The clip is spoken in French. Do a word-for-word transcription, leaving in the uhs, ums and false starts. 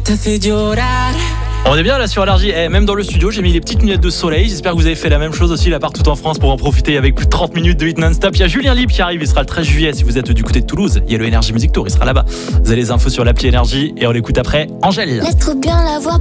te hace llorar. On est bien là sur Énergie, eh, même dans le studio j'ai mis les petites lunettes de soleil. J'espère que vous avez fait la même chose aussi là partout en France pour en profiter avec plus de trente minutes de hit non-stop. Il y a Julien Libre qui arrive, il sera le treize juillet si vous êtes du côté de Toulouse. Il y a le Energy Music Tour, il sera là-bas. Vous avez les infos sur l'appli Énergie et on l'écoute après Angèle. Laisse trop bien la voir.